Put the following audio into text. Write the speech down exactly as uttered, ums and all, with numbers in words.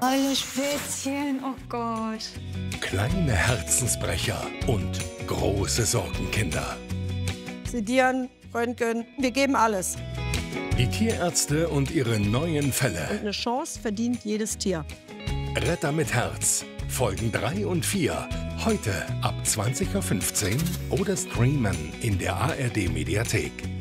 Alle Spätzchen, oh Gott. Kleine Herzensbrecher und große Sorgenkinder. Sedieren, Röntgen, wir geben alles. Die Tierärzte und ihre neuen Fälle. Und eine Chance verdient jedes Tier. Retter mit Herz, Folgen drei und vier. Heute ab zwanzig Uhr fünfzehn oder streamen in der A R D Mediathek.